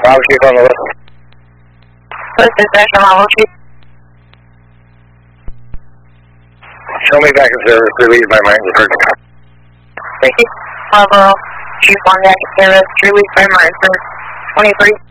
Bravo Chief on the list. This is Dispatch, Bravo Chief. Show me back in service, relieved by Marines, heard the cop. Thank you. Bravo Chief on back in service, relieved by Marines, 23.